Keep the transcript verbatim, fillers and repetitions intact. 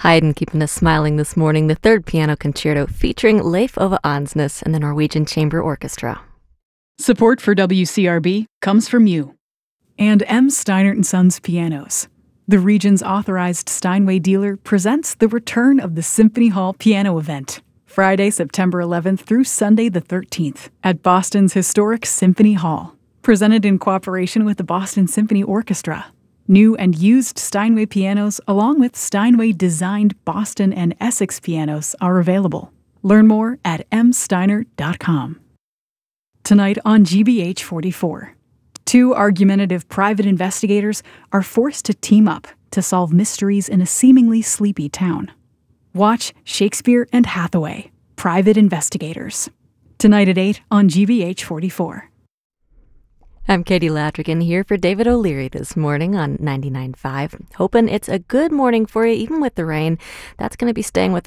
Haydn keeping us smiling this morning, the third piano concerto featuring Leif Ove Ansnes and the Norwegian Chamber Orchestra. Support for W C R B comes from you. And M. Steinert and Sons Pianos. The region's authorized Steinway dealer presents the return of the Symphony Hall Piano Event, Friday, September eleventh through Sunday the thirteenth at Boston's historic Symphony Hall. Presented in cooperation with the Boston Symphony Orchestra. New and used Steinway pianos, along with Steinway-designed Boston and Essex pianos, are available. Learn more at m steiner dot com. Tonight on G B H forty-four, two argumentative private investigators are forced to team up to solve mysteries in a seemingly sleepy town. Watch Shakespeare and Hathaway, Private Investigators. Tonight at eight on G B H forty-four. I'm Katie Latrigan here for David O'Leary this morning on ninety-nine point five. Hoping it's a good morning for you, even with the rain. That's going to be staying with